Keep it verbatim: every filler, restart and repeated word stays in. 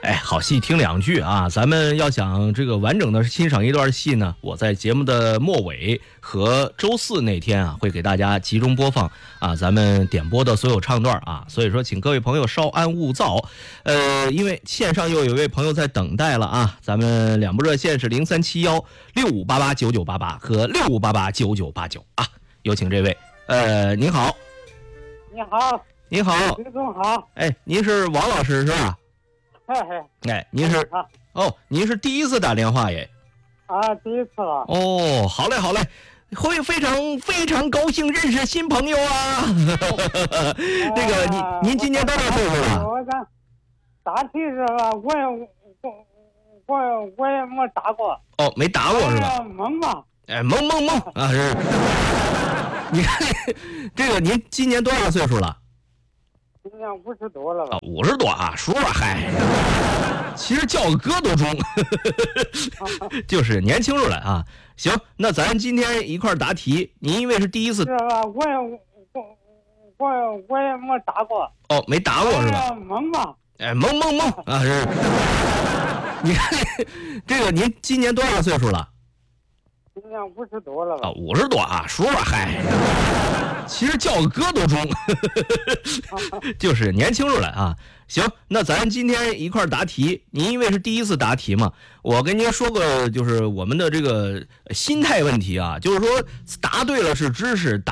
哎，好戏听两句啊！咱们要想这个完整的欣赏一段戏呢，我在节目的末尾和周四那天啊，会给大家集中播放啊，咱们点播的所有唱段啊。所以说，请各位朋友稍安勿躁。呃，因为线上又有一位朋友在等待了啊，咱们两部热线是零三七幺六五八八九九八八和六五八八九九八九啊。有请这位，呃，您好， 你好， 您好， 徐总好， 哎，您是王老师是吧？ 嘿嘿， 哎，您是啊哦，您是第一次打电话耶。 啊，第一次了。 哦，好嘞，好嘞，会非常非常高兴认识新朋友啊。那个，您您今年多少岁数了？ 我想打题是吧？我也我我我也没打过。 哦，没打过是吧？ 蒙吧。 哎，蒙蒙蒙啊！是。你看，这个您今年多少岁数了？ 今年五十多了吧？ 啊，五十多啊，叔啊，嗨，其实叫个哥都中，就是年轻出来啊。行，那咱今天一块儿答题。您因为是第一次， 是吧？我也我我我也没打过。 哦，没打过是吧？ 蒙吧。 哎，蒙蒙蒙啊！是。你看，这个您今年多少岁数了？ 今年五十多了吧？ 啊，五十多啊，叔啊，嗨，其实叫个哥都中，就是年轻出来啊。行，那咱今天一块儿答题。您因为是第一次答题嘛，我跟您说个就是我们的这个心态问题啊，就是说答对了是知识，答